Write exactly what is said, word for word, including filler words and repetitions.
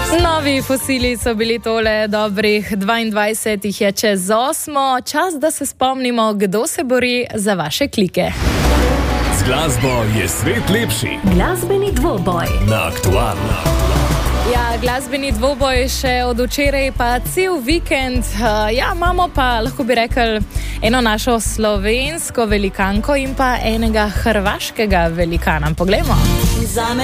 Novi fosili so bili tole, dobrih dvaindvajset jih je čez osmo. Čas, da se spomnimo, kdo se bori za vaše klike. Z glasbo je svet lepši. Glasbeni dvoboj Na Aktualno. Ja, glasbeni dvoboj še od včeraj, pa cel vikend. Uh, ja, imamo pa, lahko bi rekli, eno našo slovensko velikanko in pa enega hrvaškega velikana. Poglejmo. Zame